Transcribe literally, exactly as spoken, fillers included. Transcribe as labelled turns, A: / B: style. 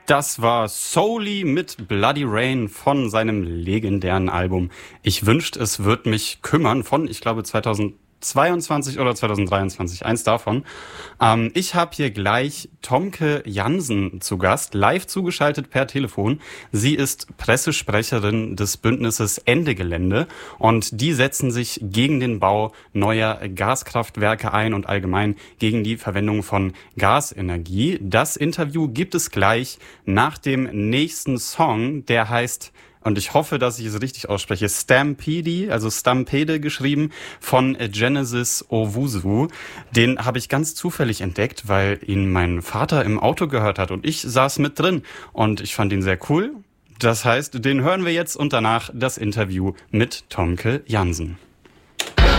A: Das war Soully mit Bloody Rain von seinem legendären Album Ich wünscht, es wird mich kümmern von, ich glaube, zweitausendzweiundzwanzig oder zweitausenddreiundzwanzig, eins davon. Ähm, ich habe hier gleich Tomke Jansen zu Gast, live zugeschaltet per Telefon. Sie ist Pressesprecherin des Bündnisses Ende Gelände und die setzen sich gegen den Bau neuer Gaskraftwerke ein und allgemein gegen die Verwendung von Gasenergie. Das Interview gibt es gleich nach dem nächsten Song, der heißt, und ich hoffe, dass ich es richtig ausspreche, Stampede, also Stampede geschrieben, von Genesis Owusu. Den habe ich ganz zufällig entdeckt, weil ihn mein Vater im Auto gehört hat und ich saß mit drin und ich fand ihn sehr cool. Das heißt, den hören wir jetzt und danach das Interview mit Tomke Jansen.